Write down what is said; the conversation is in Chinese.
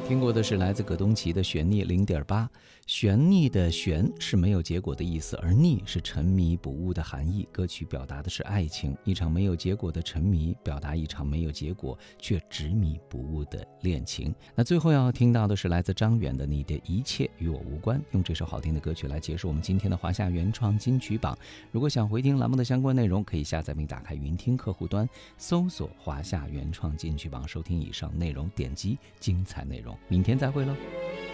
听过的是来自葛东奇的旋逆0.8。旋逆的旋是没有结果的意思，而逆是沉迷不悟的含义。歌曲表达的是爱情，一场没有结果的沉迷，表达一场没有结果却执迷不悟的恋情。那最后要听到的是来自张远的《你的一切与我无关》，用这首好听的歌曲来结束我们今天的华夏原创金曲榜。如果想回听栏目的相关内容，可以下载并打开云听客户端，搜索华夏原创金曲榜，收听以上内容，点击精彩内容。明天再会喽。